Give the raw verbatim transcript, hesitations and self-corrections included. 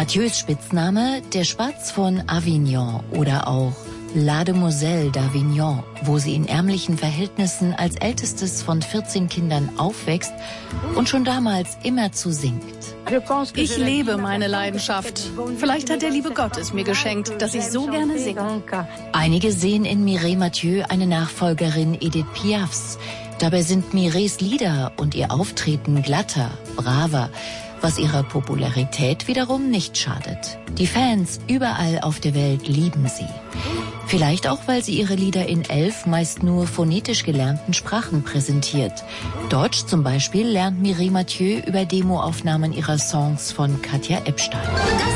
Mathieu's Spitzname der Spatz von Avignon oder auch La Demoiselle d'Avignon, wo sie in ärmlichen Verhältnissen als ältestes von vierzehn Kindern aufwächst und schon damals immerzu singt. Ich lebe meine Leidenschaft. Vielleicht hat der liebe Gott es mir geschenkt, dass ich so gerne singe. Einige sehen in Mireille Mathieu eine Nachfolgerin Edith Piafs. Dabei sind Mireilles Lieder und ihr Auftreten glatter, braver, was ihrer Popularität wiederum nicht schadet. Die Fans überall auf der Welt lieben sie. Vielleicht auch, weil sie ihre Lieder in elf meist nur phonetisch gelernten Sprachen präsentiert. Deutsch zum Beispiel lernt Mireille Mathieu über Demoaufnahmen ihrer Songs von Katja Ebstein.